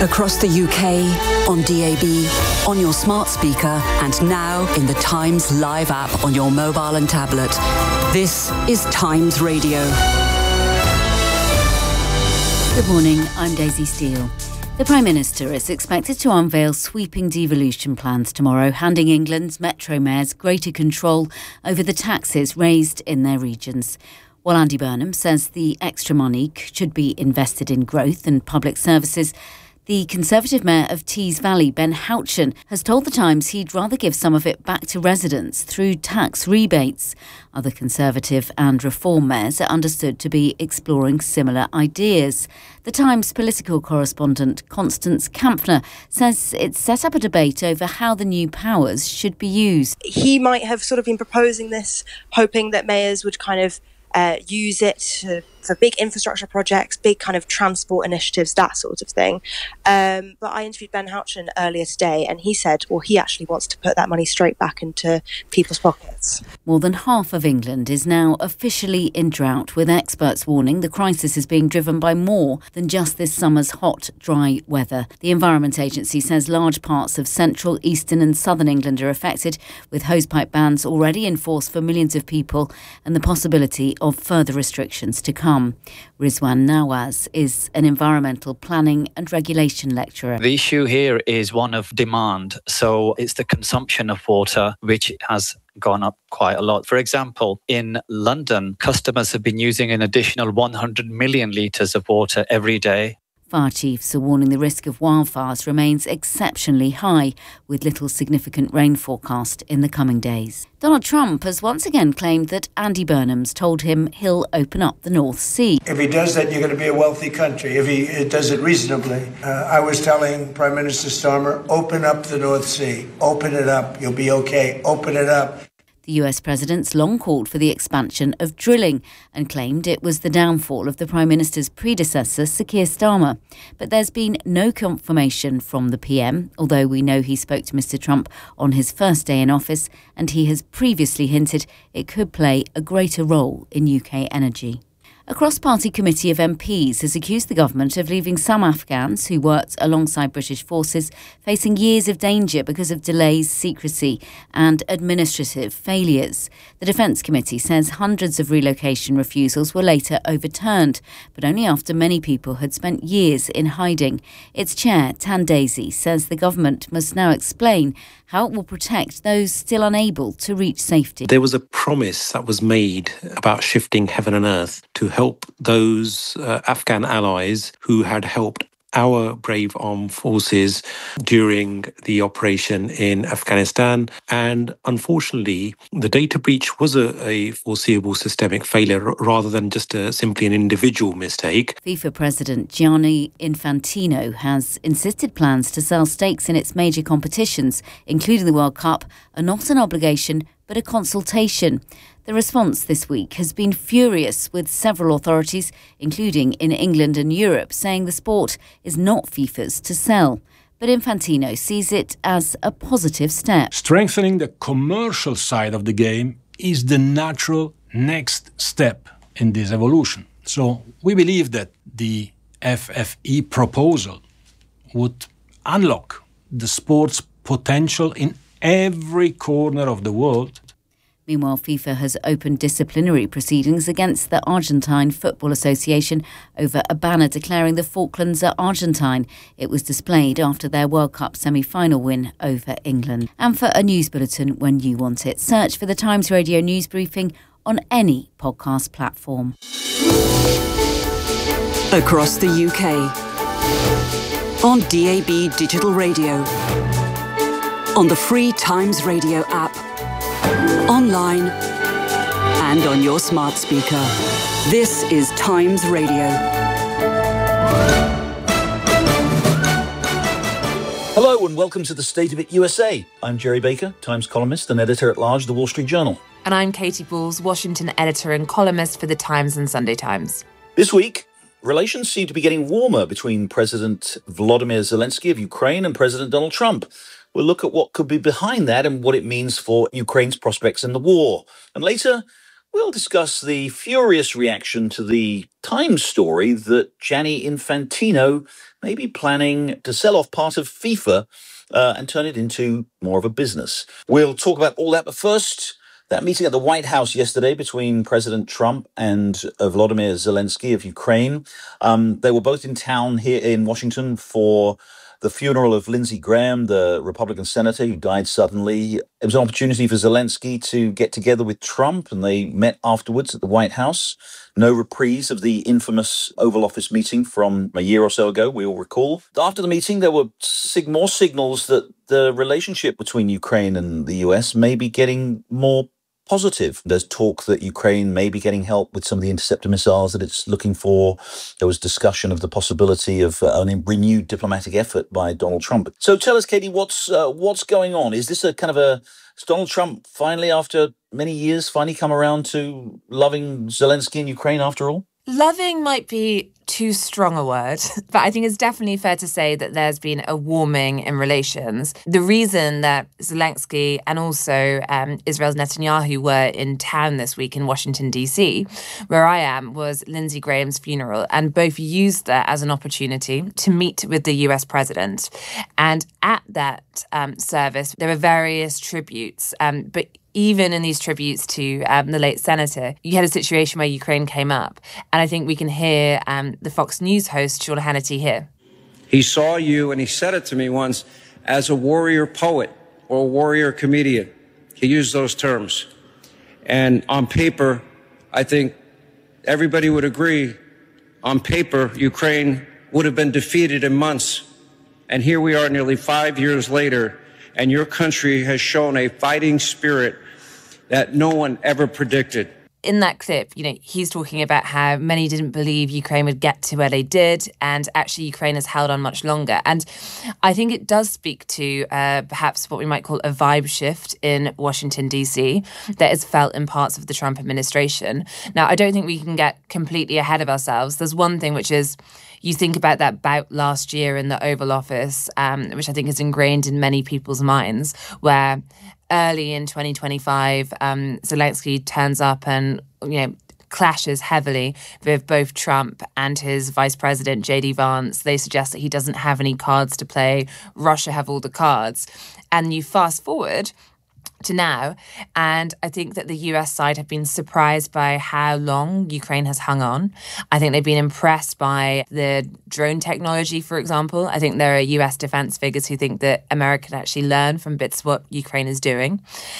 Across the UK, on DAB, on your smart speaker, and now in the Times Live app on your mobile and tablet. This is Times Radio. Good morning, I'm Daisy Steele. The Prime Minister is expected to unveil sweeping devolution plans tomorrow, handing England's metro mayors greater control over the taxes raised in their regions. While Andy Burnham says the extra money should be invested in growth and public services, the Conservative Mayor of Tees Valley, Ben Houchen, has told The Times he'd rather give some of it back to residents through tax rebates. Other Conservative and Reform mayors are understood to be exploring similar ideas. The Times political correspondent Constance Kampfner says it's set up a debate over how the new powers should be used. He might have sort of been proposing this, hoping that mayors would kind of use it for big infrastructure projects, big kind of transport initiatives, that sort of thing. But I interviewed Ben Houchen earlier today, and he said, well, he actually wants to put that money straight back into people's pockets. More than half of England is now officially in drought, with experts warning the crisis is being driven by more than just this summer's hot, dry weather. The Environment Agency says large parts of central, eastern and southern England are affected, with hosepipe bans already in force for millions of people and the possibility of further restrictions to come. Rizwan Nawaz is an environmental planning and regulation lecturer. The issue here is one of demand. So it's the consumption of water which has gone up quite a lot. For example, in London, customers have been using an additional 100 million litres of water every day. Fire chiefs are warning the risk of wildfires remains exceptionally high, with little significant rain forecast in the coming days. Donald Trump has once again claimed that Andy Burnham's told him he'll open up the North Sea. If he does that, you're going to be a wealthy country, if he does it reasonably. I was telling Prime Minister Starmer, open up the North Sea. Open it up. You'll be okay. Open it up. The US President's long called for the expansion of drilling and claimed it was the downfall of the Prime Minister's predecessor, Sir Keir Starmer. But there's been no confirmation from the PM, although we know he spoke to Mr Trump on his first day in office, and he has previously hinted it could play a greater role in UK energy. A cross-party committee of MPs has accused the government of leaving some Afghans who worked alongside British forces facing years of danger because of delays, secrecy and administrative failures. The Defence Committee says hundreds of relocation refusals were later overturned, but only after many people had spent years in hiding. Its chair, Tan Daisy, says the government must now explain how it will protect those still unable to reach safety. There was a promise that was made about shifting heaven and earth to help those Afghan allies who had helped our brave armed forces during the operation in Afghanistan. And unfortunately, the data breach was a foreseeable systemic failure rather than just simply an individual mistake. FIFA President Gianni Infantino has insisted plans to sell stakes in its major competitions, including the World Cup, are not an obligation but a consultation. The response this week has been furious, with several authorities, including in England and Europe, saying the sport is not FIFA's to sell. But Infantino sees it as a positive step. Strengthening the commercial side of the game is the natural next step in this evolution. So we believe that the FFE proposal would unlock the sport's potential in every corner of the world. Meanwhile, FIFA has opened disciplinary proceedings against the Argentine Football Association over a banner declaring the Falklands are Argentine. It was displayed after their World Cup semi-final win over England. And for a news bulletin when you want it, search for the Times Radio News Briefing on any podcast platform. Across the UK, on DAB Digital Radio, on the free Times Radio app, online and on your smart speaker. This is Times Radio. Hello and welcome to the State of It USA. I'm Jerry Baker, Times columnist and editor-at-large of The Wall Street Journal. And I'm Katie Balls, Washington editor and columnist for The Times and Sunday Times. This week, relations seem to be getting warmer between President Volodymyr Zelensky of Ukraine and President Donald Trump. We'll look at what could be behind that and what it means for Ukraine's prospects in the war. And later, We'll discuss the furious reaction to the Times story that Gianni Infantino may be planning to sell off part of FIFA and turn it into more of a business. We'll talk about all that, but first, that meeting at the White House yesterday between President Trump and Volodymyr Zelensky of Ukraine. They were both in town here in Washington for the funeral of Lindsey Graham, the Republican senator who died suddenly. It was an opportunity for Zelensky to get together with Trump, and they met afterwards at the White House. No reprise of the infamous Oval Office meeting from a year or so ago, we all recall. After the meeting, there were more signals that the relationship between Ukraine and the US may be getting more positive. There's talk that Ukraine may be getting help with some of the interceptor missiles that it's looking for. There was discussion of the possibility of a renewed diplomatic effort by Donald Trump. So tell us, Katie, what's going on? Is this a kind of has Donald Trump finally, after many years, finally come around to loving Zelensky in Ukraine after all? Loving might be too strong a word, but I think it's definitely fair to say that there's been a warming in relations. The reason that Zelensky and also Israel's Netanyahu were in town this week in Washington, D.C., where I am, was Lindsey Graham's funeral, and both used that as an opportunity to meet with the US president. And at that service, there were various tributes, but even in these tributes to the late senator, you had a situation where Ukraine came up. And I think we can hear the Fox News host, Sean Hannity, here. He saw you, and he said it to me once, as a warrior poet or a warrior comedian. He used those terms. And on paper, I think everybody would agree, on paper, Ukraine would have been defeated in months. And here we are nearly 5 years later, and your country has shown a fighting spirit that no one ever predicted. In that clip, he's talking about how many didn't believe Ukraine would get to where they did, and actually Ukraine has held on much longer. And I think it does speak to perhaps what we might call a vibe shift in Washington, D.C. that is felt in parts of the Trump administration. Now, I don't think we can get completely ahead of ourselves. There's one thing, which is you think about that bout last year in the Oval Office, which I think is ingrained in many people's minds, where early in 2025, Zelensky turns up and, clashes heavily with both Trump and his vice president, J.D. Vance. They suggest that he doesn't have any cards to play. Russia have all the cards. And you fast forward to now, and I think that the US side have been surprised by how long Ukraine has hung on. I think they've been impressed by the drone technology, for example. I think there are US defense figures who think that America can actually learn from bits of what Ukraine is doing.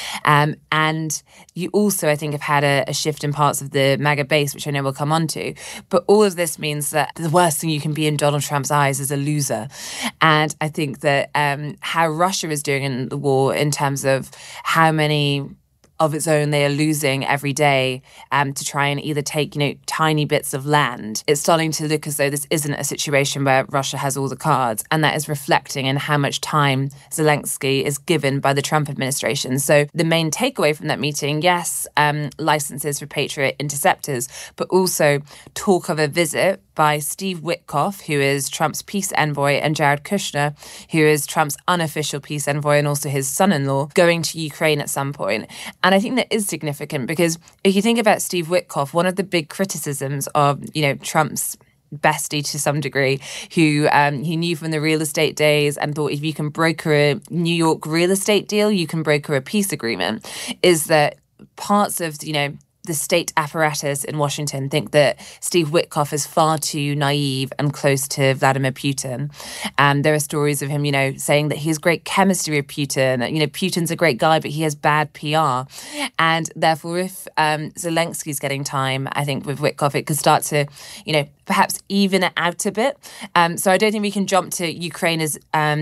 And you also, I think, have had a shift in parts of the MAGA base, which I know we'll come on to. But all of this means that the worst thing you can be in Donald Trump's eyes is a loser. And I think that how Russia is doing in the war in terms of how many of its own they are losing every day to try and either take, tiny bits of land. It's starting to look as though this isn't a situation where Russia has all the cards, and that is reflecting in how much time Zelensky is given by the Trump administration. So the main takeaway from that meeting, yes, licenses for Patriot interceptors, but also talk of a visit by Steve Witkoff, who is Trump's peace envoy, and Jared Kushner, who is Trump's unofficial peace envoy and also his son-in-law, going to Ukraine at some point. And I think that is significant because if you think about Steve Witkoff, one of the big criticisms of, Trump's bestie to some degree, who he knew from the real estate days and thought if you can broker a New York real estate deal, you can broker a peace agreement, is that parts of, the state apparatus in Washington think that Steve Witkoff is far too naive and close to Vladimir Putin. There are stories of him, saying that he has great chemistry with Putin. Putin's a great guy, but he has bad PR. And therefore, if Zelensky's getting time, I think with Witkoff, it could start to, perhaps even it out a bit. So I don't think we can jump to Ukraine as,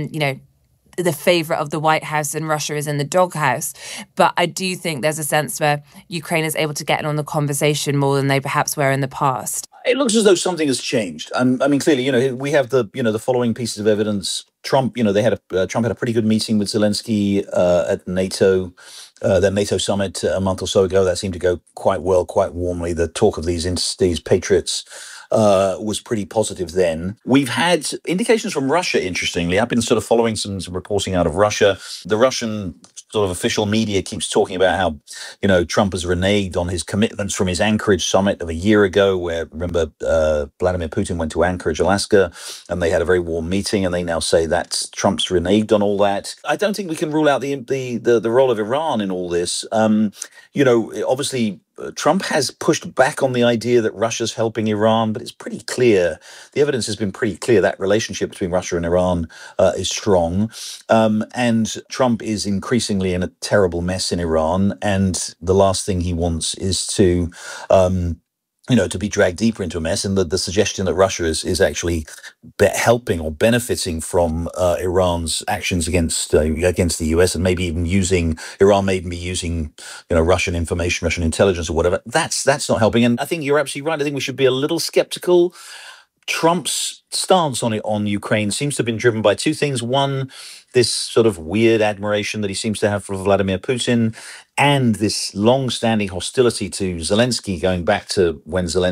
the favourite of the White House and Russia is in the doghouse. But I do think there's a sense where Ukraine is able to get in on the conversation more than they perhaps were in the past. It looks as though something has changed. Clearly, we have the following pieces of evidence. Trump, Trump had a pretty good meeting with Zelensky at NATO, the NATO summit a month or so ago. That seemed to go quite well, quite warmly. The talk of these Patriots was pretty positive then. We've had indications from Russia, interestingly. I've been sort of following some reporting out of Russia. The Russian sort of official media keeps talking about how, Trump has reneged on his commitments from his Anchorage summit of a year ago, where, remember, Vladimir Putin went to Anchorage, Alaska, and they had a very warm meeting, and they now say that Trump's reneged on all that. I don't think we can rule out the role of Iran in all this. Obviously, Trump has pushed back on the idea that Russia's helping Iran, but it's pretty clear. The evidence has been pretty clear that relationship between Russia and Iran is strong. And Trump is increasingly in a terrible mess in Iran. And the last thing he wants is to be dragged deeper into a mess. And the suggestion that Russia is actually helping or benefiting from Iran's actions against the US, and maybe even Iran may even be using, Russian information, Russian intelligence or whatever. That's not helping. And I think you're absolutely right. I think we should be a little skeptical. Trump's stance on Ukraine seems to have been driven by two things. One, this sort of weird admiration that he seems to have for Vladimir Putin, and this long-standing hostility to Zelensky, going back to when he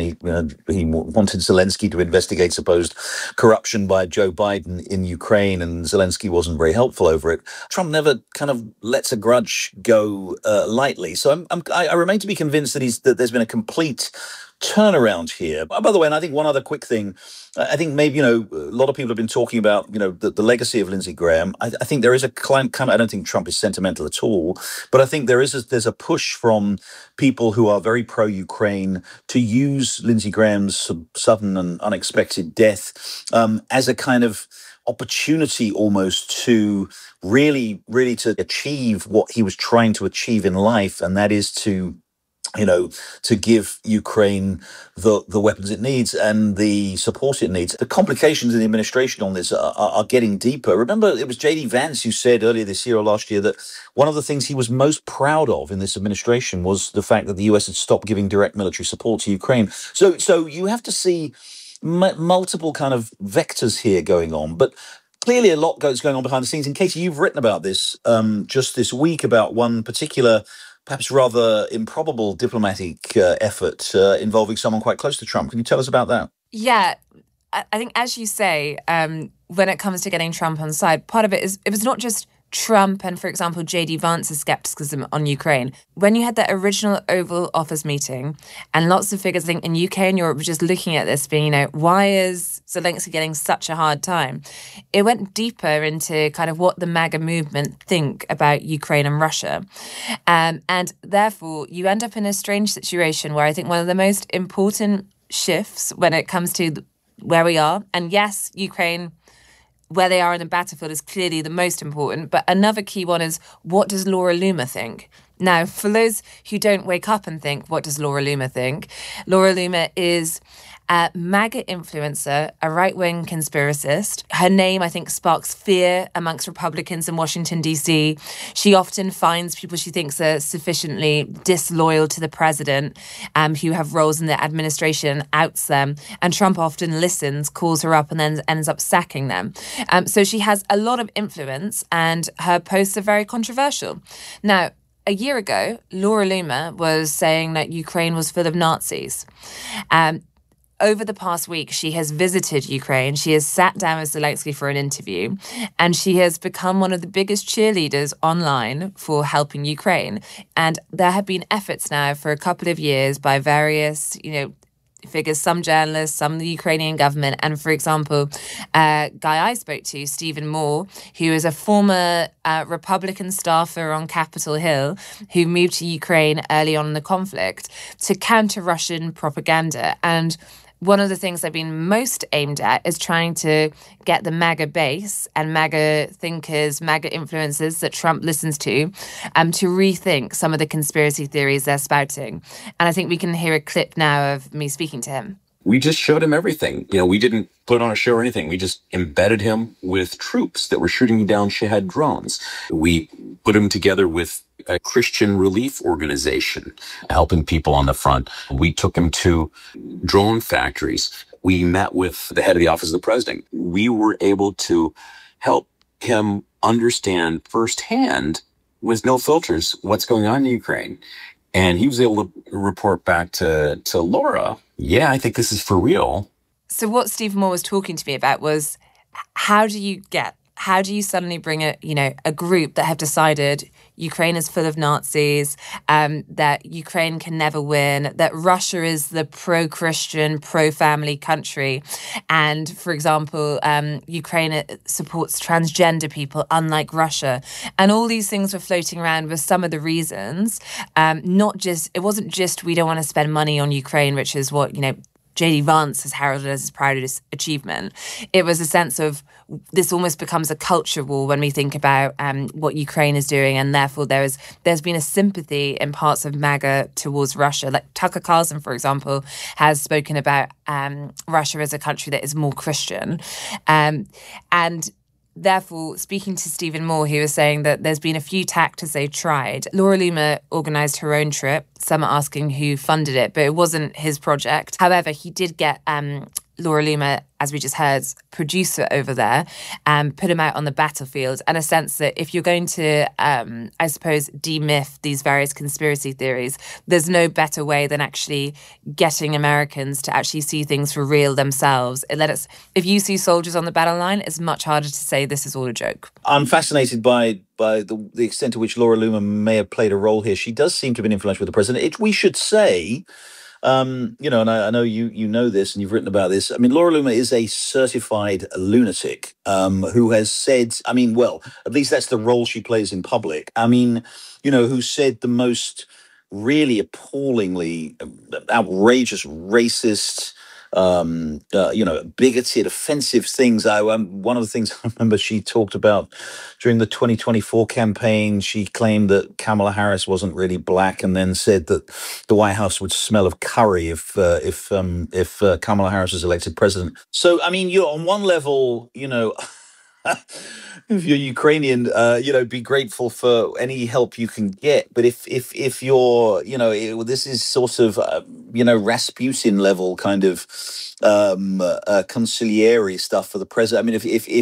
wanted Zelensky to investigate supposed corruption by Joe Biden in Ukraine, and Zelensky wasn't very helpful over it. Trump never kind of lets a grudge go lightly. So I remain to be convinced that there's been a complete turnaround here. By the way, and I think one other quick thing, I think maybe, a lot of people have been talking about, the legacy of Lindsey Graham. I think there is a kind of, I don't think Trump is sentimental at all, but I think there's a push from people who are very pro-Ukraine to use Lindsey Graham's sudden and unexpected death as a kind of opportunity almost to really to achieve what he was trying to achieve in life, and that is to give Ukraine the weapons it needs and the support it needs. The complications in the administration on this are getting deeper. Remember, it was J.D. Vance who said earlier this year or last year that one of the things he was most proud of in this administration was the fact that the US had stopped giving direct military support to Ukraine. So you have to see multiple kind of vectors here going on, but clearly a lot going on behind the scenes. And Katie, you've written about this just this week, about one particular, perhaps rather improbable diplomatic effort involving someone quite close to Trump. Can you tell us about that? Yeah, I think, as you say, when it comes to getting Trump on side, part of it was not just Trump and, for example, J.D. Vance's skepticism on Ukraine. When you had that original Oval Office meeting, and lots of figures, I think, in UK and Europe were just looking at this being, why is Zelensky getting such a hard time? It went deeper into kind of what the MAGA movement think about Ukraine and Russia. And therefore, you end up in a strange situation where I think one of the most important shifts when it comes to where we are, and yes, Ukraine, where they are in the battlefield, is clearly the most important. But another key one is, what does Laura Loomer think? Now, for those who don't wake up and think, what does Laura Loomer think? Laura Loomer is a MAGA influencer, a right-wing conspiracist. Her name, I think, sparks fear amongst Republicans in Washington, D.C. She often finds people she thinks are sufficiently disloyal to the president, who have roles in the administration, outs them. And Trump often listens, calls her up, and then ends up sacking them. So she has a lot of influence, and her posts are very controversial. Now, a year ago, Laura Loomer was saying that Ukraine was full of Nazis. Over the past week, she has visited Ukraine. She has sat down with Zelensky for an interview, and she has become one of the biggest cheerleaders online for helping Ukraine. And there have been efforts now for a couple of years by various, figures, some journalists, some the Ukrainian government, and, for example, a guy I spoke to, Stephen Moore, who is a former Republican staffer on Capitol Hill, who moved to Ukraine early on in the conflict to counter Russian propaganda. And one of the things they've been most aimed at is trying to get the MAGA base and MAGA thinkers, MAGA influencers that Trump listens to rethink some of the conspiracy theories they're spouting. And I think we can hear a clip now of me speaking to him. We just showed him everything. We didn't put on a show or anything. We just embedded him with troops that were shooting down Shahed drones. We put him together with a Christian relief organization helping people on the front. We took him to drone factories. We met with the head of the office of the president. We were able to help him understand firsthand, with no filters, what's going on in Ukraine. And he was able to report back to Laura, yeah, I think this is for real. So what Stephen Moore was talking to me about was, how do you get how do you suddenly bring a group that have decided Ukraine is full of Nazis, that Ukraine can never win, that Russia is the pro-Christian, pro-family country, and, for example, Ukraine supports transgender people, unlike Russia. And all these things were floating around with some of the reasons. It wasn't just we don't want to spend money on Ukraine, which is what, J.D. Vance has heralded as his proudest achievement. It was a sense of this almost becomes a culture war when we think about what Ukraine is doing, and therefore there's been a sympathy in parts of MAGA towards Russia. Like Tucker Carlson, for example, has spoken about Russia as a country that is more Christian, and therefore, speaking to Stephen Moore, he was saying that there's been a few tactics they tried. Laura Loomer organised her own trip. Some are asking who funded it, but it wasn't his project. However, he did get Laura Loomer, as we just heard, producer over there, and put him out on the battlefield, and a sense that if you're going to, I suppose, demyth these various conspiracy theories, there's no better way than actually getting Americans to actually see things for real themselves. If you see soldiers on the battle line, it's much harder to say this is all a joke. I'm fascinated by the extent to which Laura Loomer may have played a role here. She does seem to have been influential with the president. We should say, and I know you know this and you've written about this. I mean, Laura Loomer is a certified lunatic who has said, at least that's the role she plays in public. Who said the most really appallingly outrageous, racist, bigoted, offensive things. One of the things I remember she talked about during the 2024 campaign, she claimed that Kamala Harris wasn't really black, and then said that the White House would smell of curry if Kamala Harris was elected president. So, you're on one level, if you're Ukrainian, be grateful for any help you can get. But if you're, this is sort of, Rasputin level kind of conciliary stuff for the president.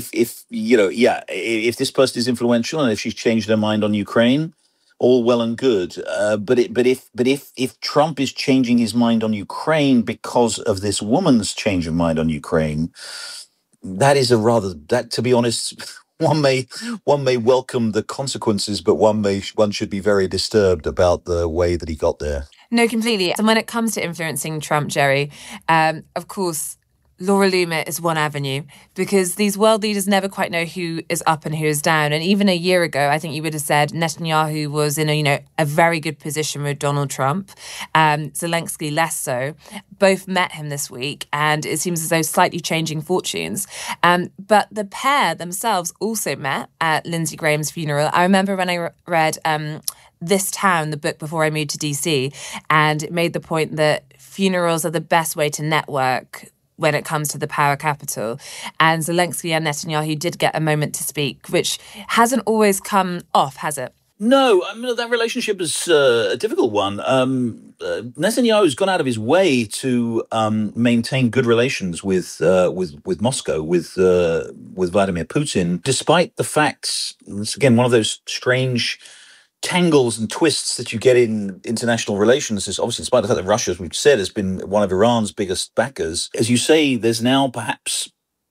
If this person is influential and if she's changed her mind on Ukraine, all well and good. But if Trump is changing his mind on Ukraine because of this woman's change of mind on Ukraine, that is to be honest, one may welcome the consequences, but one should be very disturbed about the way that he got there. No, completely. And when it comes to influencing Trump, Jerry, of course, Laura Loomer is one avenue, because these world leaders never quite know who is up and who is down. And even a year ago, I think you would have said Netanyahu was in a very good position with Donald Trump. Zelensky less so. Both met him this week, and it seems as though slightly changing fortunes. But the pair themselves also met at Lindsey Graham's funeral. I remember when I read This Town, the book, before I moved to DC, and it made the point that funerals are the best way to network when it comes to the power capital. And Zelensky and Netanyahu did get a moment to speak, which hasn't always come off, has it? No, that relationship is a difficult one. Netanyahu's gone out of his way to maintain good relations with Moscow, with Vladimir Putin, despite the fact, it's again one of those strange tangles and twists that you get in international relations. Is obviously, despite the fact that Russia, as we've said, has been one of Iran's biggest backers. As you say, there's now perhaps,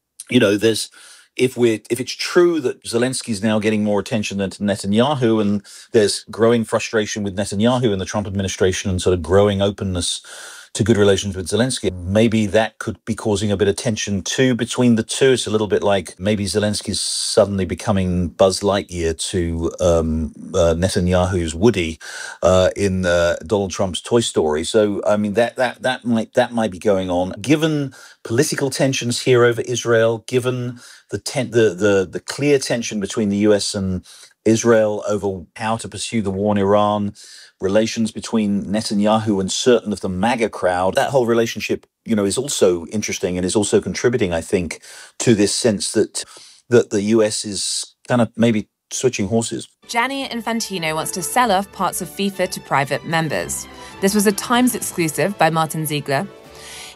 if it's true that Zelensky's now getting more attention than Netanyahu, and there's growing frustration with Netanyahu and the Trump administration, and sort of growing openness to good relations with Zelensky, maybe that could be causing a bit of tension too between the two. It's a little bit like maybe Zelensky's suddenly becoming Buzz Lightyear to Netanyahu's Woody in Donald Trump's Toy Story. So that might be going on. Given political tensions here over Israel, given the clear tension between the US and Israel over how to pursue the war in Iran, relations between Netanyahu and certain of the MAGA crowd, that whole relationship, is also interesting and is also contributing, I think, to this sense that the US is kind of maybe switching horses. Gianni Infantino wants to sell off parts of FIFA to private members. This was a Times exclusive by Martin Ziegler.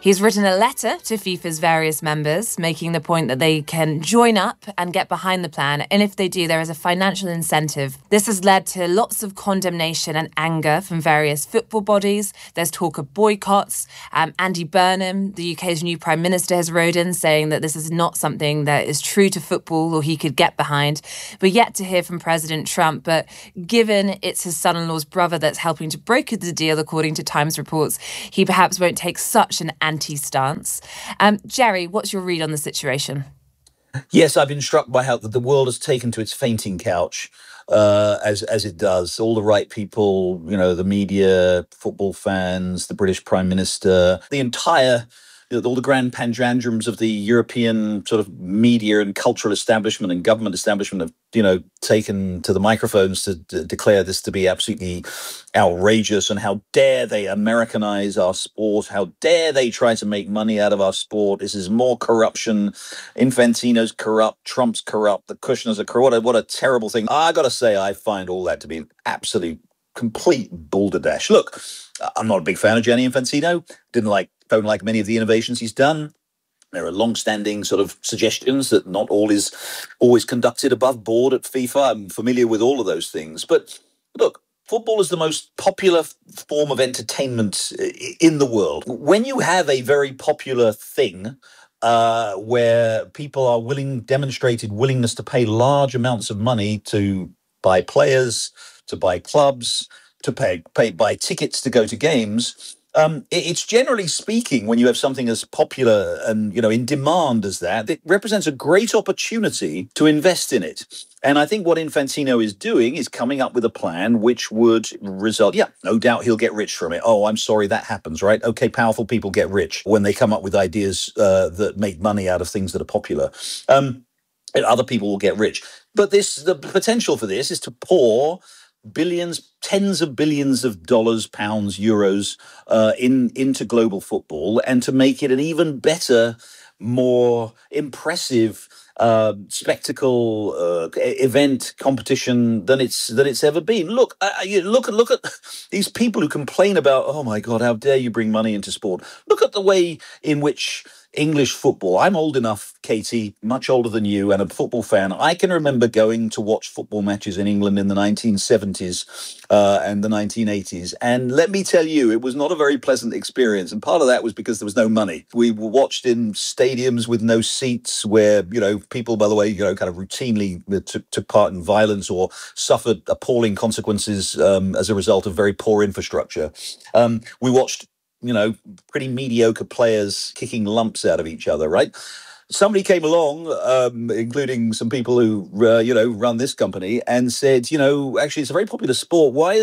He's written a letter to FIFA's various members, making the point that they can join up and get behind the plan. And if they do, there is a financial incentive. This has led to lots of condemnation and anger from various football bodies. There's talk of boycotts. Andy Burnham, the UK's new Prime Minister, has wrote in saying that this is not something that is true to football or he could get behind. We're yet to hear from President Trump, but given it's his son-in-law's brother that's helping to broker the deal, according to Times reports, he perhaps won't take such an anti-stance. Jerry, what's your read on the situation? Yes, I've been struck by how the world has taken to its fainting couch, as it does. All the right people, the media, football fans, the British Prime Minister, the entire, all the grand panjandrums of the European sort of media and cultural establishment and government establishment have, taken to the microphones to declare this to be absolutely outrageous. And how dare they Americanize our sport? How dare they try to make money out of our sport? This is more corruption. Infantino's corrupt. Trump's corrupt. The Kushners are corrupt. What a terrible thing. I got to say, I find all that to be an absolute complete balderdash. Look, I'm not a big fan of Gianni Infantino. Don't like many of the innovations he's done. There are long-standing sort of suggestions that not all is always conducted above board at FIFA. I'm familiar with all of those things. But look, football is the most popular form of entertainment in the world. When you have a very popular thing where people are demonstrated willingness to pay large amounts of money to buy players, to buy clubs, to buy tickets to go to games, it's generally speaking, when you have something as popular and, in demand as that, it represents a great opportunity to invest in it. And I think what Infantino is doing is coming up with a plan which would result, no doubt he'll get rich from it. Oh, I'm sorry, that happens, right? Okay, powerful people get rich when they come up with ideas that make money out of things that are popular. And other people will get rich. But the potential for this is to pour billions, tens of billions of dollars, pounds, euros into global football, and to make it an even better, more impressive spectacle, event, competition than it's ever been. Look at these people who complain about, oh my God, how dare you bring money into sport? Look at the way in which English football. I'm old enough, Katie, much older than you, and a football fan. I can remember going to watch football matches in England in the 1970s and the 1980s. And let me tell you, it was not a very pleasant experience. And part of that was because there was no money. We were watched in stadiums with no seats where, people, by the way, kind of routinely took part in violence or suffered appalling consequences as a result of very poor infrastructure. We watched pretty mediocre players kicking lumps out of each other, right? Somebody came along, including some people who, run this company, and said, actually, it's a very popular sport. Why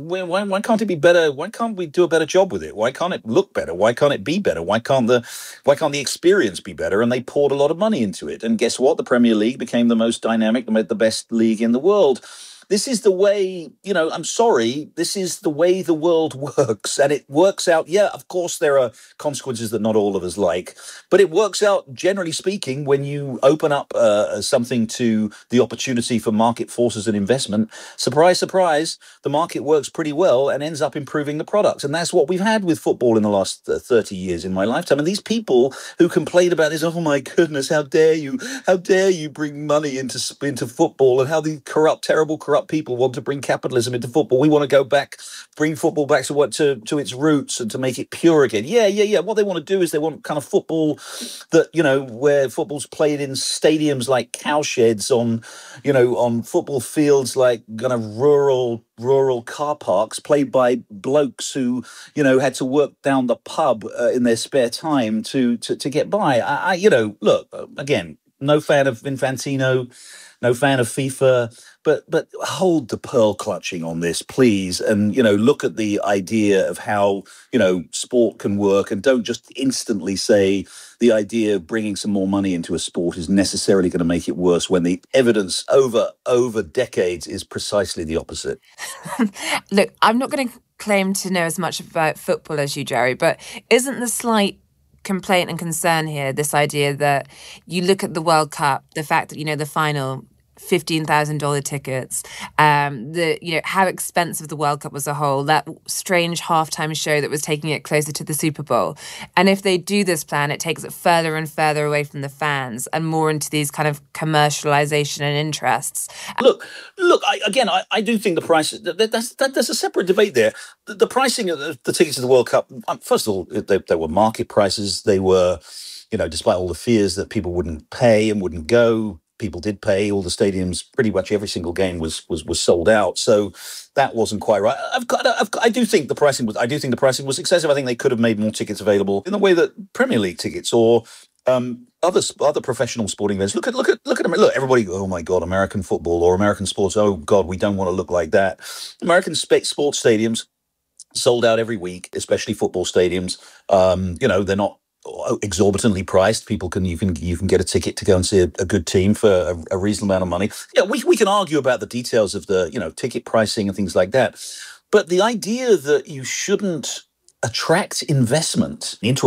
can't it be better? Why can't we do a better job with it? Why can't it look better? Why can't it be better? Why can't the experience be better? And they poured a lot of money into it. And guess what? The Premier League became the most dynamic, the best league in the world. This is the way, I'm sorry, this is the way the world works. And it works out, of course, there are consequences that not all of us like. But it works out, generally speaking, when you open up something to the opportunity for market forces and investment. Surprise, surprise, the market works pretty well and ends up improving the products. And that's what we've had with football in the last 30 years in my lifetime. And these people who complain about this, oh my goodness, how dare you bring money into football, and how the terrible corrupt people want to bring capitalism into football. We want to go back, bring football back to its roots and to make it pure again. Yeah. What they want to do is they want kind of football that, where football's played in stadiums like cowsheds, on football fields like kind of rural car parks, played by blokes who, had to work down the pub in their spare time to get by. Look, again, no fan of Infantino, no fan of FIFA, but hold the pearl clutching on this, please. And, look at the idea of how, sport can work, and don't just instantly say the idea of bringing some more money into a sport is necessarily going to make it worse, when the evidence over decades is precisely the opposite. Look, I'm not going to claim to know as much about football as you, Jerry, but isn't the slight complaint and concern here this idea that you look at the World Cup, the fact that, the final $15,000 tickets, how expensive the World Cup as a whole, that strange halftime show that was taking it closer to the Super Bowl. And if they do this plan, it takes it further and further away from the fans and more into these kind of commercialization and interests. Look, I do think the price, there's a separate debate there. The pricing of the tickets to the World Cup, first of all, they were market prices. They were, despite all the fears that people wouldn't pay and wouldn't go, people did pay. All the stadiums, pretty much every single game was sold out. So that wasn't quite right. I do think the pricing was excessive. I think they could have made more tickets available in the way that Premier League tickets or other professional sporting events. Look at them. Look, everybody. Oh my God, American football or American sports. Oh God, we don't want to look like that. American sports stadiums sold out every week, especially football stadiums. They're not exorbitantly priced. You can get a ticket to go and see a good team for a reasonable amount of money. Yeah, we can argue about the details of the ticket pricing and things like that, but the idea that you shouldn't attract investment into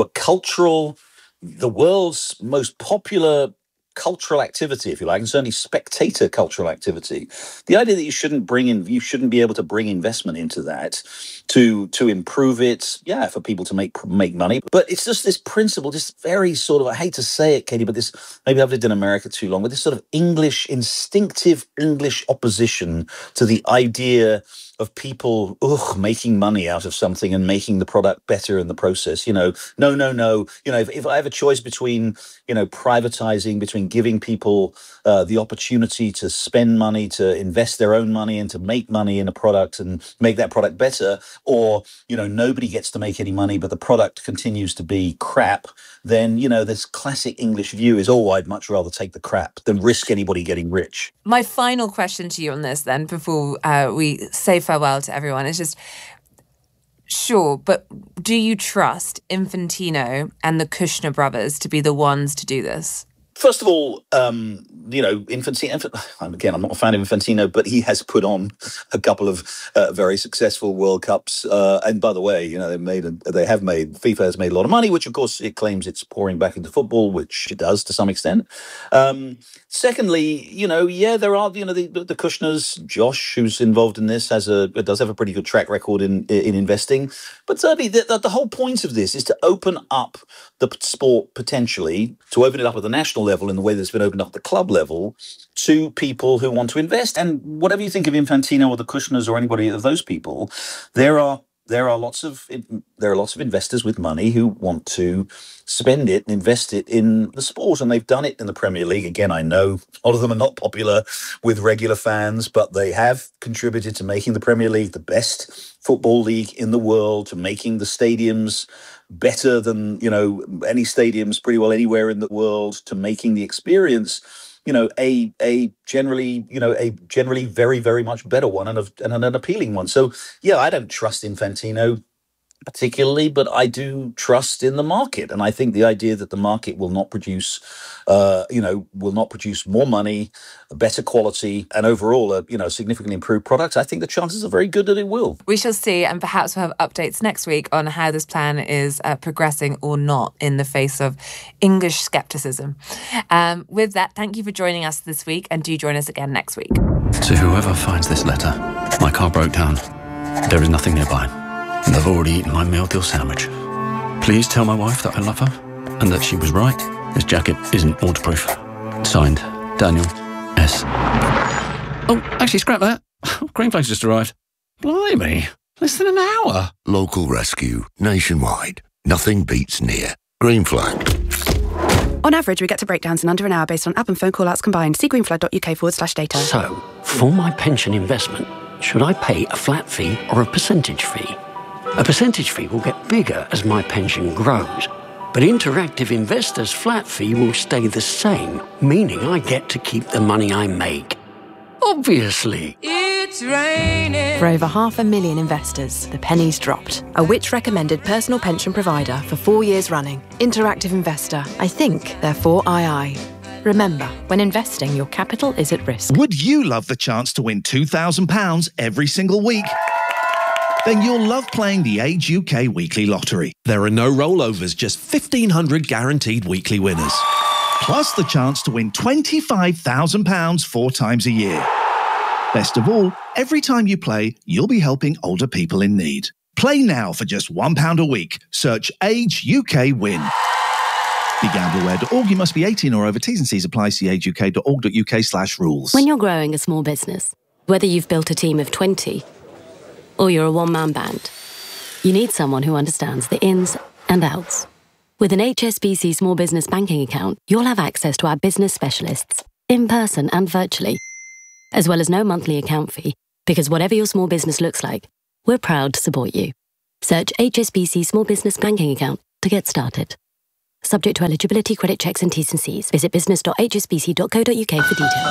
the world's most popular cultural activity, if you like, and certainly spectator cultural activity. The idea that you shouldn't be able to bring investment into that to improve it, for people to make money. But it's just this principle, this very sort of, I hate to say it, Katie, but this, maybe I've lived in America too long, but this sort of instinctive English opposition to the idea of people making money out of something and making the product better in the process. No. If I have a choice between, privatizing, between giving people the opportunity to spend money, to invest their own money and to make money in a product and make that product better, or, nobody gets to make any money, but the product continues to be crap, then, this classic English view is, I'd much rather take the crap than risk anybody getting rich. My final question to you on this then, before we say farewell to everyone, is just, sure, but do you trust Infantino and the Kushner brothers to be the ones to do this? First of all, Infantino, again, I'm not a fan of Infantino, but he has put on a couple of very successful World Cups. And by the way, FIFA has made a lot of money, which of course it claims it's pouring back into football, which it does to some extent. Secondly, there are, the Kushners, Josh, who's involved in this, does have a pretty good track record in investing. But thirdly, the whole point of this is to open up the sport potentially, to open it up at the national level in the way that's been opened up at the club level to people who want to invest. And whatever you think of Infantino or the Kushners or anybody of those people, there are lots of investors with money who want to spend it and invest it in the sport, and they've done it in the Premier League. Again, I know a lot of them are not popular with regular fans, but they have contributed to making the Premier League the best football league in the world, to making the stadiums better than any stadiums pretty well anywhere in the world, to making the experience a generally very, very much better one and an appealing one. So I don't trust Infantino particularly, but I do trust in the market, and I think the idea that the market will not produce more money, a better quality, and overall a significantly improved product, I think the chances are very good that it will. We shall see, and perhaps we'll have updates next week on how this plan is progressing or not in the face of English scepticism. With that, thank you for joining us this week, and do join us again next week. To whoever finds this letter, my car broke down. There is nothing nearby, and I've already eaten my meal deal sandwich. Please tell my wife that I love her and that she was right. This jacket isn't waterproof. Signed, Daniel S. Oh, actually, scrap that. Green Flag's just arrived. Blimey, less than an hour. Local rescue, nationwide. Nothing beats near. Green Flag. On average, we get to breakdowns in under an hour based on app and phone call-outs combined. See greenflag.uk/data. So, for my pension investment, should I pay a flat fee or a percentage fee? A percentage fee will get bigger as my pension grows, but Interactive Investor's flat fee will stay the same, meaning I get to keep the money I make. Obviously. It's raining. For over 500,000 investors, the penny's dropped. A Which-recommended personal pension provider for 4 years running. Interactive Investor. I think they're 4II. Remember, when investing, your capital is at risk. Would you love the chance to win £2,000 every single week? Then you'll love playing the Age UK Weekly Lottery. There are no rollovers, just 1,500 guaranteed weekly winners. plus the chance to win £25,000 4 times a year. Best of all, every time you play, you'll be helping older people in need. Play now for just £1 a week. Search Age UK Win. BeGambleAware.org. You must be 18 or over. T's and C's apply. See ageuk.org.uk/rules. When you're growing a small business, whether you've built a team of 20 or you're a one-man band, you need someone who understands the ins and outs. With an HSBC Small Business Banking account, you'll have access to our business specialists, in person and virtually, as well as no monthly account fee, because whatever your small business looks like, we're proud to support you. Search HSBC Small Business Banking account to get started. Subject to eligibility, credit checks and T's and C's. Visit business.hsbc.co.uk for details.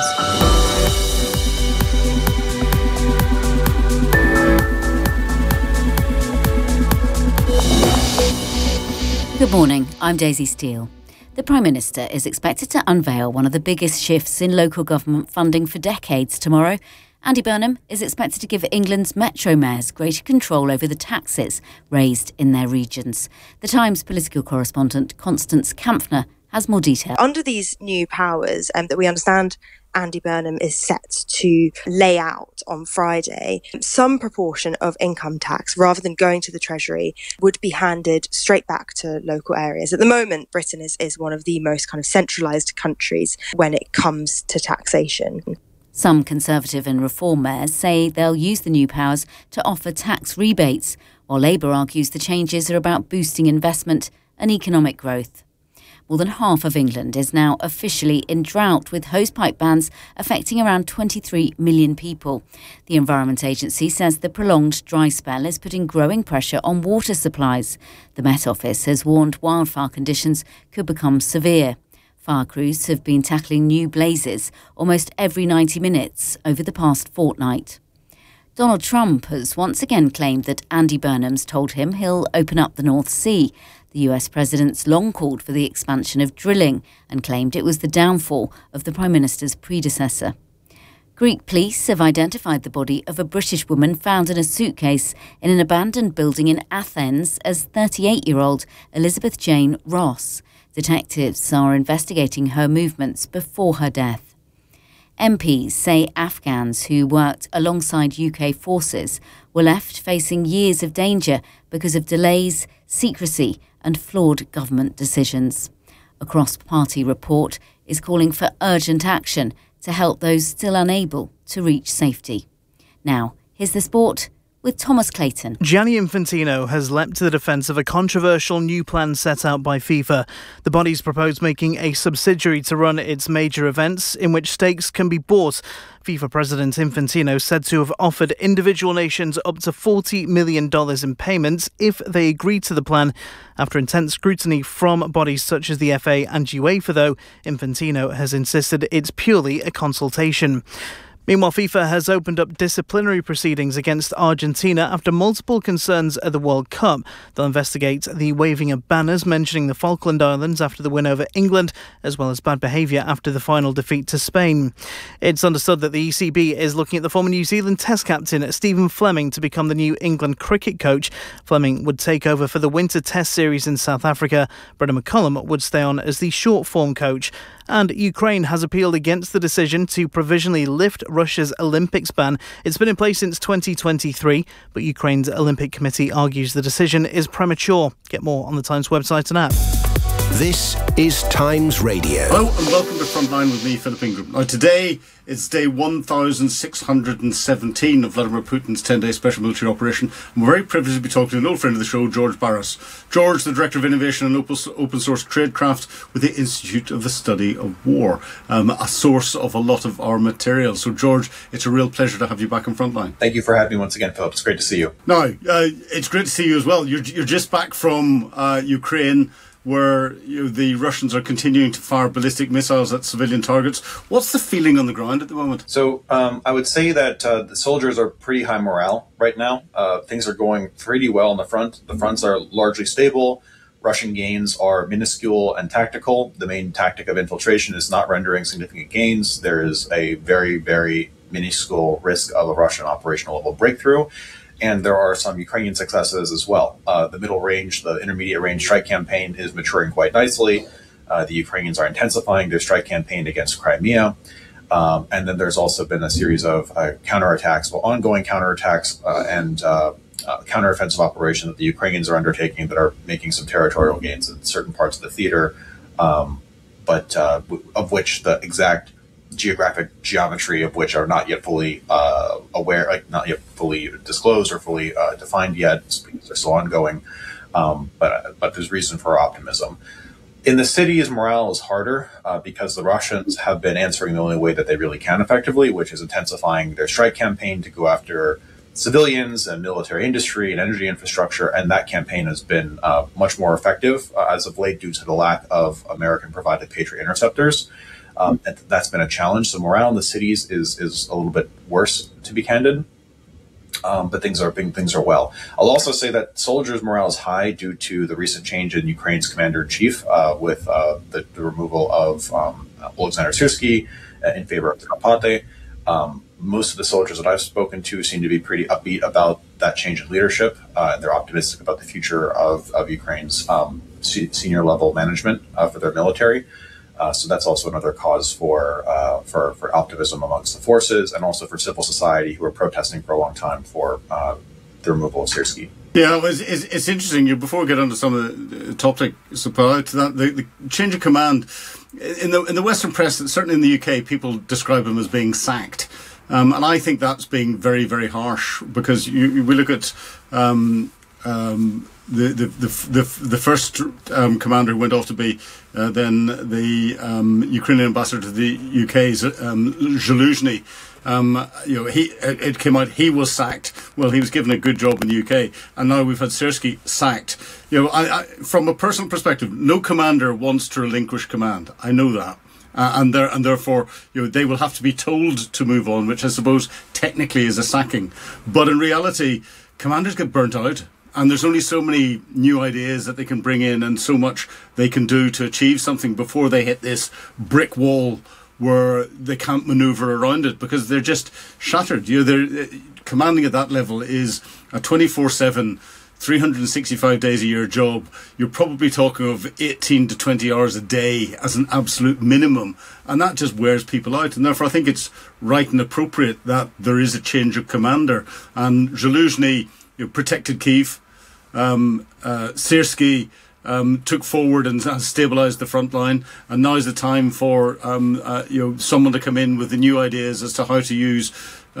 Good morning, I'm Daisy Steele. The Prime Minister is expected to unveil one of the biggest shifts in local government funding for decades tomorrow. Andy Burnham is expected to give England's metro mayors greater control over the taxes raised in their regions. The Times political correspondent Constance Kampfner has more detail. Under these new powers that we understand Andy Burnham is set to lay out on Friday, some proportion of income tax, rather than going to the Treasury, would be handed straight back to local areas. At the moment, Britain is one of the most kind of centralised countries when it comes to taxation. Some Conservative and Reform mayors say they'll use the new powers to offer tax rebates, while Labour argues the changes are about boosting investment and economic growth. More than half of England is now officially in drought, with hosepipe bans affecting around 23 million people. The Environment Agency says the prolonged dry spell is putting growing pressure on water supplies. The Met Office has warned wildfire conditions could become severe. Fire crews have been tackling new blazes almost every 90 minutes over the past fortnight. Donald Trump has once again claimed that Andy Burnham's told him he'll open up the North Sea. The US president's long called for the expansion of drilling and claimed it was the downfall of the Prime Minister's predecessor. Greek police have identified the body of a British woman found in a suitcase in an abandoned building in Athens as 38-year-old Elizabeth Jane Ross. Detectives are investigating her movements before her death. MPs say Afghans who worked alongside UK forces were left facing years of danger because of delays, secrecy and flawed government decisions. A cross-party report is calling for urgent action to help those still unable to reach safety. Now, here's the sport with Thomas Clayton. Gianni Infantino has leapt to the defence of a controversial new plan set out by FIFA. The body's proposed making a subsidiary to run its major events in which stakes can be bought. FIFA President Infantino said to have offered individual nations up to $40 million in payments if they agree to the plan. After intense scrutiny from bodies such as the FA and UEFA, though, Infantino has insisted it's purely a consultation. Meanwhile, FIFA has opened up disciplinary proceedings against Argentina after multiple concerns at the World Cup. They'll investigate the waving of banners mentioning the Falkland Islands after the win over England, as well as bad behaviour after the final defeat to Spain. It's understood that the ECB is looking at the former New Zealand Test captain Stephen Fleming to become the new England cricket coach. Fleming would take over for the Winter Test series in South Africa. Brendan McCullum would stay on as the short-form coach. And Ukraine has appealed against the decision to provisionally lift Russia's Olympics ban. It's been in place since 2023, but Ukraine's Olympic Committee argues the decision is premature. Get more on the Times website and app. This is Times Radio. Hello and welcome to Frontline with me, Philip Ingram. Now today it's day 1617 of Vladimir Putin's 10-day special military operation. I'm very privileged to be talking to an old friend of the show, George Barras. George, the Director of Innovation and Open Source Tradecraft with the Institute of the Study of War, a source of a lot of our material. So George, it's a real pleasure to have you back on Frontline. Thank you for having me once again, Philip. It's great to see you. Now, it's great to see you as well. You're just back from Ukraine, where the Russians are continuing to fire ballistic missiles at civilian targets. What's the feeling on the ground at the moment? So I would say that the soldiers are pretty high morale right now. Things are going pretty well on the front. The fronts are largely stable. Russian gains are minuscule and tactical. The main tactic of infiltration is not rendering significant gains. There is a very, very minuscule risk of a Russian operational level breakthrough. And there are some Ukrainian successes as well. The middle range, the intermediate range strike campaign is maturing quite nicely. The Ukrainians are intensifying their strike campaign against Crimea. And then there's also been a series of counterattacks, ongoing counterattacks and counteroffensive operations that the Ukrainians are undertaking that are making some territorial gains in certain parts of the theater, but of which the exact geographic geometry of which are not yet fully not yet fully disclosed or fully defined yet, because they're still ongoing. But there's reason for optimism. In the cities, morale is harder because the Russians have been answering the only way that they really can effectively, which is intensifying their strike campaign to go after civilians and military industry and energy infrastructure. And that campaign has been much more effective as of late due to the lack of American-provided Patriot interceptors. And that's been a challenge. So morale in the cities is a little bit worse, to be candid. But things are well. I'll also say that soldiers' morale is high due to the recent change in Ukraine's commander-in-chief with the removal of Alexander Syrsky in favor of Karpate. Most of the soldiers that I've spoken to seem to be pretty upbeat about that change in leadership, and they're optimistic about the future of Ukraine's senior level management for their military. So that's also another cause for optimism amongst the forces and also for civil society who are protesting for a long time for the removal of Syrsky. Yeah, it's interesting. Before we get onto some of the topic supplied to that, the change of command in the Western press, certainly in the UK, people describe him as being sacked, and I think that's being very, very harsh because we look at. The first commander who went off to be then the Ukrainian ambassador to the UK's Zaluzhny. It came out he was sacked. Well, he was given a good job in the UK, and now we've had Syrsky sacked. I, from a personal perspective, no commander wants to relinquish command. I know that. And therefore, they will have to be told to move on, which I suppose technically is a sacking. But in reality, commanders get burnt out. And there's only so many new ideas that they can bring in and so much they can do to achieve something before they hit this brick wall where they can't maneuver around it because they're just shattered. Commanding at that level is a 24/7, 365 days a year job. You're probably talking of 18 to 20 hours a day as an absolute minimum. And that just wears people out. And therefore, I think it's right and appropriate that there is a change of commander. And Zaluzhny protected Kyiv. Syrsky took forward and stabilised the front line, and now is the time for someone to come in with the new ideas as to how to use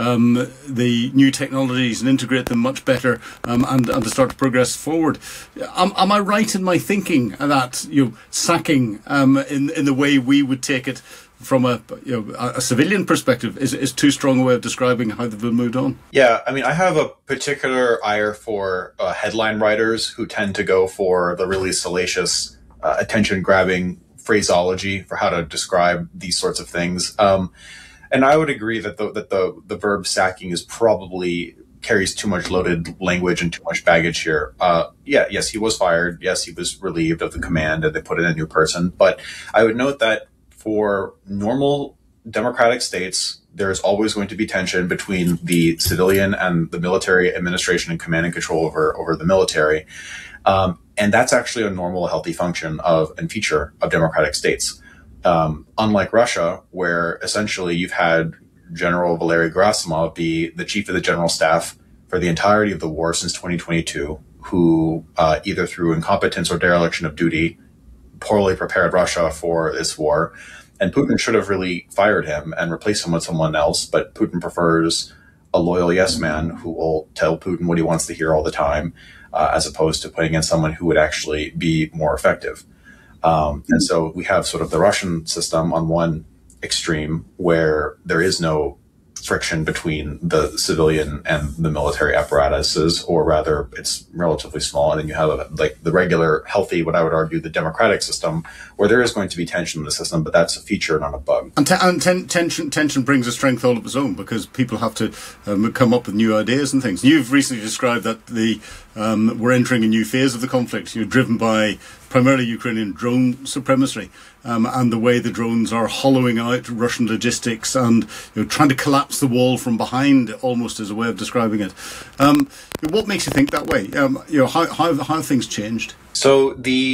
the new technologies and integrate them much better, and to start to progress forward. Am I right in my thinking that sacking in the way we would take it from a civilian perspective is too strong a way of describing how they've been moved on? Yeah, I mean, I have a particular ire for headline writers who tend to go for the really salacious, attention-grabbing phraseology for how to describe these sorts of things. And I would agree that the verb sacking is probably carries too much loaded language and too much baggage here. Yes, he was fired. Yes, he was relieved of the command and they put in a new person. But I would note that for normal democratic states, there's always going to be tension between the civilian and the military administration and command and control over the military. And that's actually a normal, healthy function and feature of democratic states. Unlike Russia, where essentially you've had General Valery Gerasimov be the chief of the general staff for the entirety of the war since 2022, who either through incompetence or dereliction of duty poorly prepared Russia for this war. And Putin should have really fired him and replaced him with someone else, but Putin prefers a loyal yes man who will tell Putin what he wants to hear all the time, as opposed to putting in someone who would actually be more effective. And so we have sort of the Russian system on one extreme where there is no friction between the civilian and the military apparatuses, or rather it's relatively small. And then you have like the regular, healthy, what I would argue, the democratic system, where there is going to be tension in the system, but that's a feature, not a bug. And tension brings a strength all of its own, because people have to come up with new ideas and things. You've recently described that we're entering a new phase of the conflict. You're driven by primarily Ukrainian drone supremacy, and the way the drones are hollowing out Russian logistics and trying to collapse the wall from behind, almost as a way of describing it. What makes you think that way? How have things changed? So the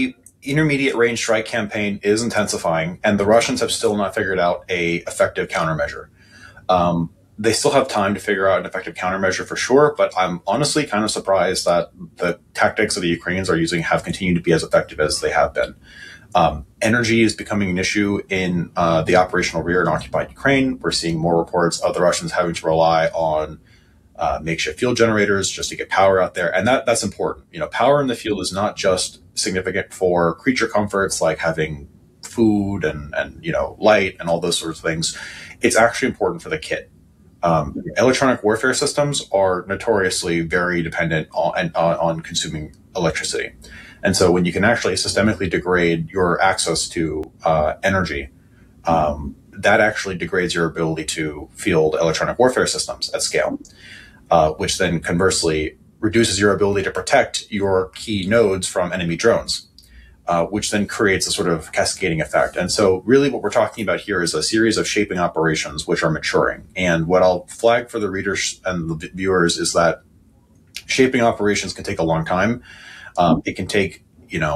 intermediate range strike campaign is intensifying, and the Russians have still not figured out a effective countermeasure. They still have time to figure out an effective countermeasure for sure, but I'm honestly kind of surprised that the tactics that the Ukrainians are using have continued to be as effective as they have been. Energy is becoming an issue in the operational rear in occupied Ukraine. We're seeing more reports of the Russians having to rely on makeshift field generators just to get power out there, and that's important. Power in the field is not just significant for creature comforts like having food and light and all those sorts of things. It's actually important for the kit. Electronic warfare systems are notoriously very dependent on consuming electricity. And so when you can actually systemically degrade your access to energy, that actually degrades your ability to field electronic warfare systems at scale, which then conversely reduces your ability to protect your key nodes from enemy drones. Which then creates a sort of cascading effect. And so really what we're talking about here is a series of shaping operations which are maturing. And what I'll flag for the readers and the viewers is that shaping operations can take a long time. It can take,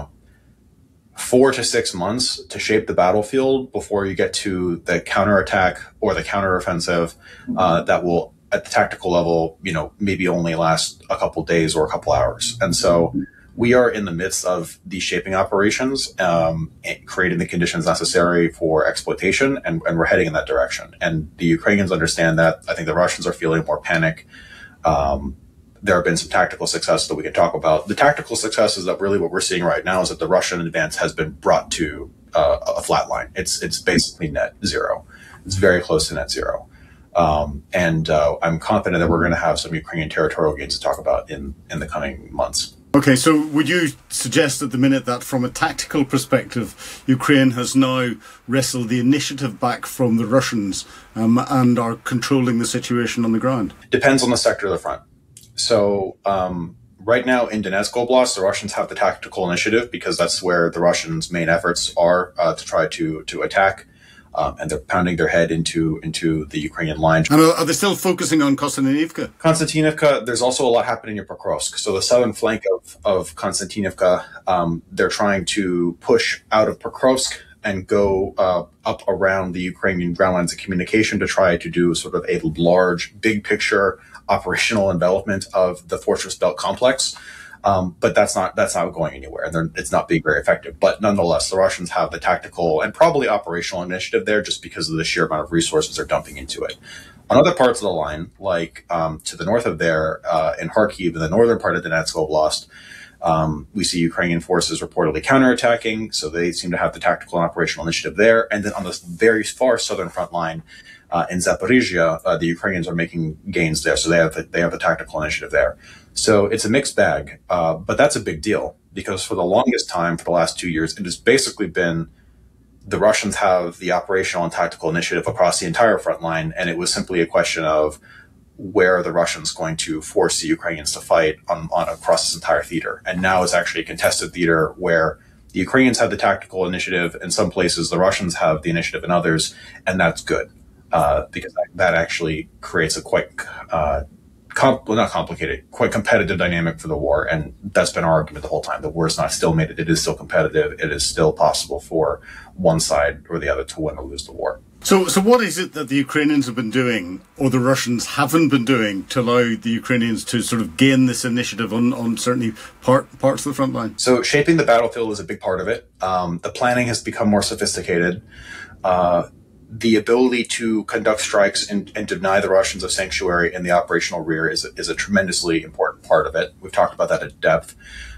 4 to 6 months to shape the battlefield before you get to the counterattack or the counteroffensive that will, at the tactical level, maybe only last a couple days or a couple hours. And so we are in the midst of these shaping operations, creating the conditions necessary for exploitation, and we're heading in that direction. And the Ukrainians understand that. I think the Russians are feeling more panic. There have been some tactical success that we can talk about. The tactical success is that really what we're seeing right now is that the Russian advance has been brought to a flat line. It's basically net zero. It's very close to net zero. And I'm confident that we're going to have some Ukrainian territorial gains to talk about in the coming months. Okay, so would you suggest at the minute that from a tactical perspective, Ukraine has now wrestled the initiative back from the Russians and are controlling the situation on the ground? Depends on the sector of the front. So right now in Donetsk Oblast, the Russians have the tactical initiative because that's where the Russians' main efforts are to try to attack. And they're pounding their head into the Ukrainian line. And are they still focusing on Konstantinivka? Konstantinivka, there's also a lot happening in Pokrovsk. So the southern flank of Konstantinivka, they're trying to push out of Pokrovsk and go up around the Ukrainian ground lines of communication to try to do sort of a large, big picture operational envelopment of the Fortress Belt complex. But that's not going anywhere, and it's not being very effective. But nonetheless, the Russians have the tactical and probably operational initiative there, just because of the sheer amount of resources they're dumping into it. On other parts of the line, like to the north of there, in Kharkiv, in the northern part of Donetsk Oblast, we see Ukrainian forces reportedly counterattacking, so they seem to have the tactical and operational initiative there. And then on the very far southern front line, in Zaporizhia, the Ukrainians are making gains there, so they have the tactical initiative there. So it's a mixed bag, but that's a big deal because for the longest time, for the last 2 years, it has basically been the Russians have the operational and tactical initiative across the entire front line, and it was simply a question of where are the Russians going to force the Ukrainians to fight on across this entire theater. And now it's actually a contested theater where the Ukrainians have the tactical initiative in some places, the Russians have the initiative in others, and that's good. Because that actually creates a quite not complicated, quite competitive dynamic for the war. And that's been our argument the whole time. The war is not stalemated. It is still competitive. It is still possible for one side or the other to win or lose the war. So what is it that the Ukrainians have been doing, or the Russians haven't been doing, to allow the Ukrainians to sort of gain this initiative on certainly parts of the front line? So shaping the battlefield is a big part of it. The planning has become more sophisticated. The ability to conduct strikes and deny the Russians a sanctuary in the operational rear is a tremendously important part of it. We've talked about that at depth.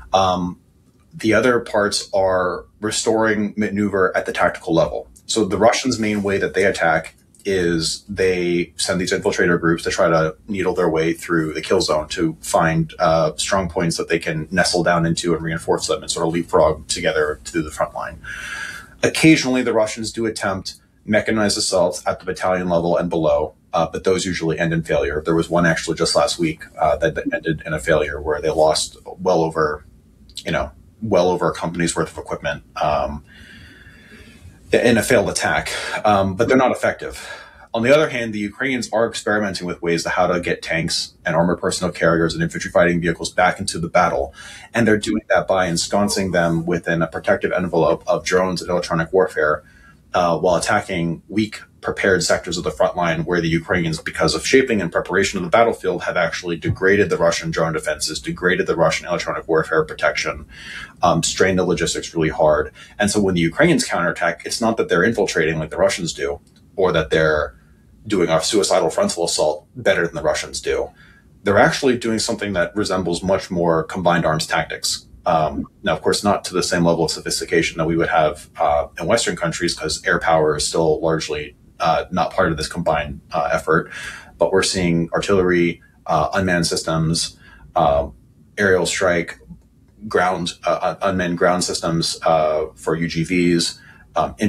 The other parts are restoring maneuver at the tactical level. So the Russians' main way that they attack is they send these infiltrator groups to try to needle their way through the kill zone to find strong points that they can nestle down into and reinforce them and sort of leapfrog together to the front line. Occasionally, the Russians do attempt mechanized assaults at the battalion level and below, but those usually end in failure. There was one actually just last week that ended in a failure where they lost well over a company's worth of equipment in a failed attack, but they're not effective. On the other hand, the Ukrainians are experimenting with ways to how to get tanks and armored personnel carriers and infantry fighting vehicles back into the battle. And they're doing that by ensconcing them within a protective envelope of drones and electronic warfare, while attacking weak, prepared sectors of the front line where the Ukrainians, because of shaping and preparation of the battlefield, have actually degraded the Russian drone defenses, degraded the Russian electronic warfare protection, strained the logistics really hard. And so when the Ukrainians counterattack, it's not that they're infiltrating like the Russians do, or that they're doing a suicidal frontal assault better than the Russians do. They're actually doing something that resembles much more combined arms tactics. Now, of course, not to the same level of sophistication that we would have in Western countries, because air power is still largely not part of this combined effort. But we're seeing artillery, unmanned systems, aerial strike, unmanned ground systems for UGVs,